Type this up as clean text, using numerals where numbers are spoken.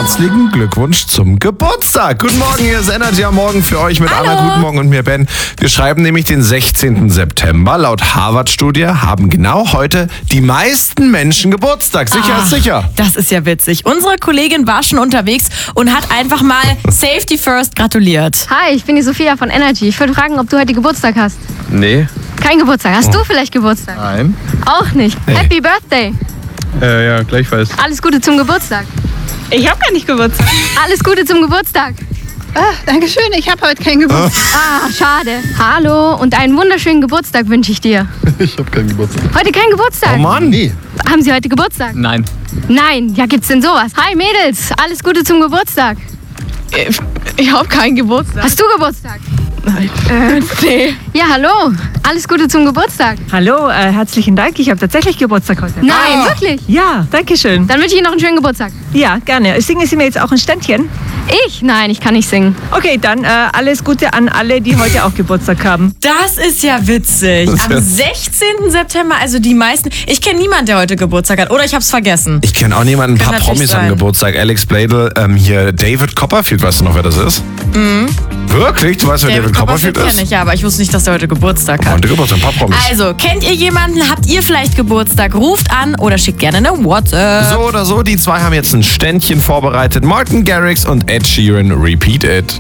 herzlichen Glückwunsch zum Geburtstag. Guten Morgen, hier ist Energy am Morgen für euch mit Anna. Guten Morgen und mir Ben. Wir schreiben nämlich den 16. September. Laut Harvard-Studie haben genau heute die meisten Menschen Geburtstag. Sicher ist sicher. Das ist ja witzig. Unsere Kollegin war schon unterwegs und hat einfach mal Safety First gratuliert. Hi, ich bin die Sophia von Energy. Ich wollte fragen, ob du heute Geburtstag hast. Nee. Kein Geburtstag. Hast du vielleicht Geburtstag? Nein. Auch nicht. Nee. Happy Birthday. Ja, gleichfalls. Alles Gute zum Geburtstag. Ich habe gar nicht Geburtstag. Alles Gute zum Geburtstag. Dankeschön, ich habe heute keinen Geburtstag. Schade. Hallo und einen wunderschönen Geburtstag wünsche ich dir. Ich habe keinen Geburtstag. Heute kein Geburtstag? Oh Mann. Nee. Haben Sie heute Geburtstag? Nein. Nein. Ja, gibt's denn sowas? Hi Mädels, alles Gute zum Geburtstag. Ich habe keinen Geburtstag. Hast du Geburtstag? Nee. Ja, hallo. Alles Gute zum Geburtstag. Hallo, herzlichen Dank. Ich habe tatsächlich Geburtstag heute. Nein, wirklich? Ja, danke schön. Dann wünsche ich Ihnen noch einen schönen Geburtstag. Ja, gerne. Singen Sie mir jetzt auch ein Ständchen? Ich? Nein, ich kann nicht singen. Okay, dann alles Gute an alle, die heute auch Geburtstag haben. Das ist ja witzig. Am 16. September, also die meisten. Ich kenne niemanden, der heute Geburtstag hat. Oder ich habe es vergessen. Ich kenne auch niemanden, ein Kann paar natürlich Promis am sein. Geburtstag. Alex Bladel, hier David Copperfield, weißt du noch, wer das ist? Wirklich? Du weißt, wer David Copperfield ist? kenne ich ja, aber ich wusste nicht, dass er heute Geburtstag hat. Heute Geburtstag, ein paar Promis. Also, kennt ihr jemanden? Habt ihr vielleicht Geburtstag? Ruft an oder schickt gerne eine WhatsApp. So oder so, die zwei haben jetzt ein Ständchen vorbereitet. Martin Garrix und Ed Sheeran, Repeat It.